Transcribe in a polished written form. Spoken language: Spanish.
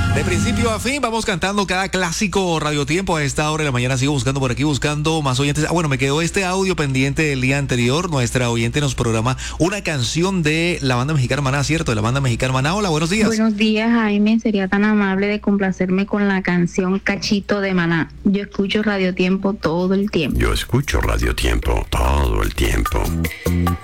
De principio a fin vamos cantando cada clásico Radio Tiempo a esta hora de la mañana. Sigo buscando por aquí, buscando más oyentes. Bueno, me quedó este audio pendiente del día anterior. Nuestra oyente nos programa una canción de la banda mexicana Maná, ¿cierto? De la banda mexicana Maná. Hola, buenos días. Buenos días, Jaime. Sería tan amable de complacerme con la canción Cachito de Maná. Yo escucho Radio Tiempo todo el tiempo. Yo escucho Radio Tiempo todo el tiempo.